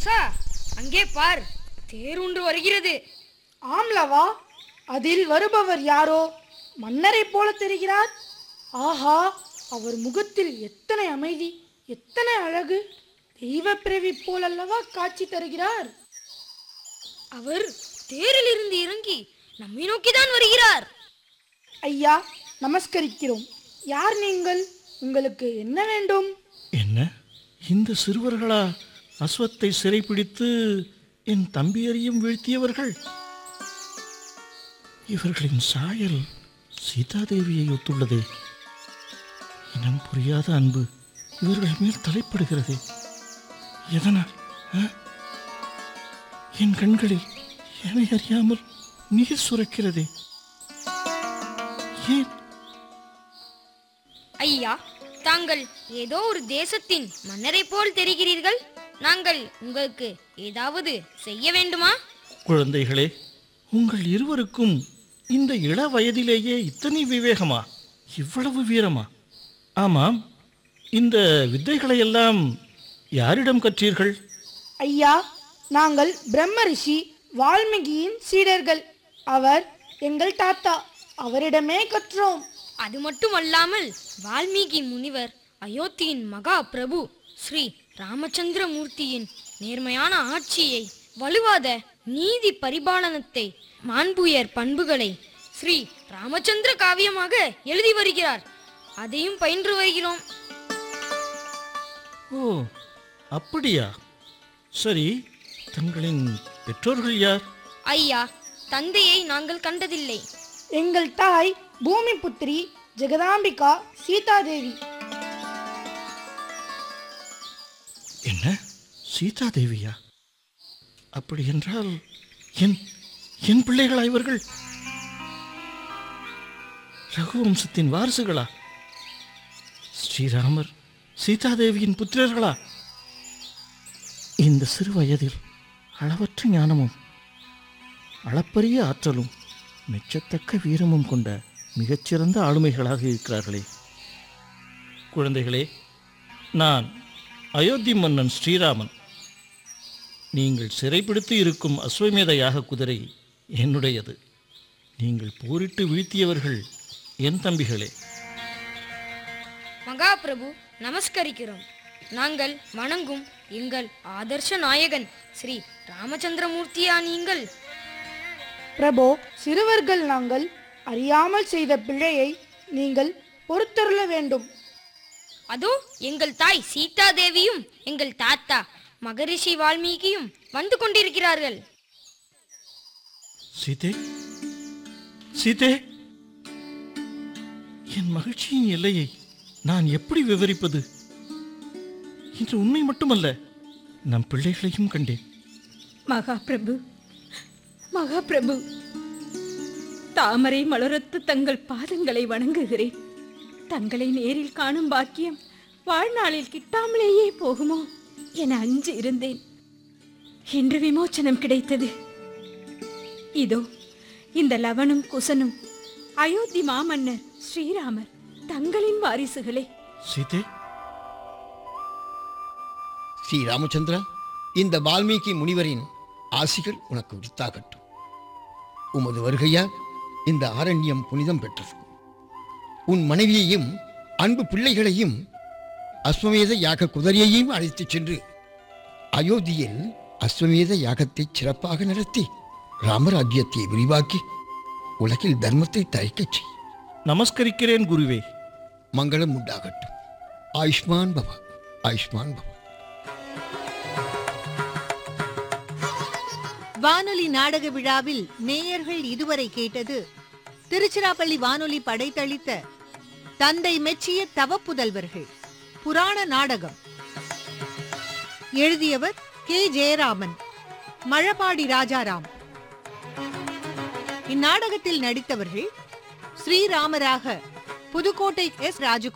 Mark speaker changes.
Speaker 1: கம்சா, அங்கே பார், தேர் ஒன்று வருகிறது.
Speaker 2: ஆம்லவா, அதில் வருபவர் யாரோ மன்னரை போல தெரிகிறார். ஆஹா, அவர் முகத்தில் எத்தனை அமைதி, எத்தனை அழகு! தெய்வ பிறவி போல் அல்லவா காட்சி தருகிறார்.
Speaker 1: அவர் தேரில் இருந்து இறங்கி நம்மை நோக்கிதான் வருகிறார்.
Speaker 2: ஐயா, நமஸ்கரிக்கிறோம். யார் நீங்கள்? உங்களுக்கு என்ன வேண்டும்?
Speaker 3: என்ன, இந்த சிறுவர்களா அஸ்வத்தை சிறைப்பிடித்து என் தம்பியரையும் வீழ்த்தியவர்கள்? இவர்களின் சாயல் சீதாதேவியை ஒத்துள்ளது. இனம் புரியாத அன்பு இவர்கள் மேல் தலைப்படுகிறது. எதனால்? என் கண்களில் என்னை அறியாமல் நீர் சுரக்கிறது. ஏன்?
Speaker 1: ஐயா, தாங்கள் ஏதோ ஒரு தேசத்தின் மன்னரை போல் தெரிகிறீர்கள். நாங்கள் உங்களுக்கு ஏதாவது செய்ய வேண்டுமா?
Speaker 3: குழந்தைகளே, உங்கள் இருவருக்கும் இந்த இள வயதிலேயே இத்தனை விவேகமா, இவ்வளவு வீரமா? ஆமாம், இந்த வித்தைகளை எல்லாம் யாரிடம் கற்றீர்கள்?
Speaker 2: ஐயா, நாங்கள் பிரம்ம ரிஷி வால்மீகியின் சீடர்கள். அவர் எங்கள் தாத்தா. அவரிடமே கற்றோம்.
Speaker 1: அது மட்டுமல்லாமல் வால்மீகி முனிவர் அயோத்தியின் மகா பிரபு ஸ்ரீ ராமச்சந்திர மூர்த்தியின் நேர்மையான ஆட்சியை, வலுவாத நீதி பரிபாலனத்தை, மாண்புயர் பண்புகளை ஸ்ரீ ராமச்சந்திர காவியமாக எழுதி வருகிறார். அதையும் பயின்று வருகிறோம்.
Speaker 3: ஓ, அப்படியா? சரி, தங்களின் பெற்றோர்கள் யார்?
Speaker 1: ஐயா, தந்தையை நாங்கள் கண்டதில்லை.
Speaker 2: எங்கள் தாய் பூமி புத்திரி ஜெகதாம்பிகா சீதாதேவி.
Speaker 3: என்ன, சீதாதேவியா? அப்படி என்றால் என் பிள்ளைகளா இவர்கள்? ரகுவம்சத்தின் வாரிசுகளா? ஸ்ரீராமர் சீதாதேவியின் புத்திரர்களா? இந்த சிறு வயதில் அளவற்ற ஞானமும் அளப்பரிய ஆற்றலும் மெச்சத்தக்க வீரமும் கொண்ட மிகச்சிறந்த ஆளுமைகளாக இருக்கிறார்களே. குழந்தைகளே, நான் அயோத்தி மன்னன் ஸ்ரீராமன். நீங்கள் சிறைப்பிடித்து இருக்கும் அஸ்வமேத யாக குதிரை என்னுடையது. நீங்கள் போரிட்டு வீழ்த்தியவர்கள் என் தம்பிகளே.
Speaker 1: மகாபிரபு, நமஸ்கரிக்கிறோம். நாங்கள் வணங்கும் எங்கள் ஆதர்ஷ நாயகன் ஸ்ரீ ராமச்சந்திரமூர்த்தியா நீங்கள்?
Speaker 2: பிரபோ, சிறுவர்கள் நாங்கள் அறியாமல் செய்த பிழையை நீங்கள் பொறுத்தருள வேண்டும்.
Speaker 1: அதோ எங்கள் தாய் சீதாதேவியும் எங்கள் தாத்தா மகரிஷி வால்மீகியும் வந்து கொண்டிருக்கிறார்கள்.
Speaker 3: சீதே, சீதே, என் மகிழ்ச்சியின் எல்லையை நான் எப்படி விவரிப்பது? இன்று உண்மை மட்டுமல்ல, நம் பிள்ளைகளையும் கண்டேன்.
Speaker 4: மகாபிரபு, மகாபிரபு, தாமரை மலரத்து தங்கள் பாதங்களை வணங்குகிறேன். தங்களை நேரில் காணும் பாக்கியம் வாழ்நாளில் கிட்டாமலேயே போகுமோ என அஞ்சு இருந்தேன். இன்று விமோச்சனம் கிடைத்தது. இதோ இந்த லவனும் குசனும் அயோத்தி மாமன்னர் ஸ்ரீராமர் தங்களின் வாரிசுகளே.
Speaker 3: சீதே,
Speaker 5: ஸ்ரீ ராமச்சந்திரா, இந்த வால்மீகி முனிவரின் ஆசிகள் உனக்கு உரித்தாகட்டும். உமது வருகையால் இந்த ஆரண்யம் புனிதம் பெற்றது. உன் மனைவியையும் அன்பு பிள்ளைகளையும் அஸ்வமேத யாக குதிரையையும் அழைத்துச் சென்று அயோத்தியில் அஸ்வமேத யாகத்தை சிறப்பாக நடத்தி ராமராஜ்யத்தை விரிவாக்கி உலகில் தர்மத்தை தழைக்கச் செய்.
Speaker 3: நமஸ்கரிக்கிறேன் குருவே.
Speaker 5: மங்களம் உண்டாகட்டும். ஆயுஷ்மான் பவா, ஆயுஷ்மான் பவா.
Speaker 6: வானொலி நாடக விழாவில் நேயர்கள் இதுவரை கேட்டது திருச்சிராப்பள்ளி வானொலி படைத்தளித்த தந்தை மெச்சிய தவப்புதல்வர்கள் புராண நாடகம். எழுதியவர் கே. ஜெயராமன், மழபாடி ராஜாராம். இந்நாடகத்தில் நடித்தவர்கள்: ஸ்ரீராமராக புதுக்கோட்டை எஸ். ராஜு,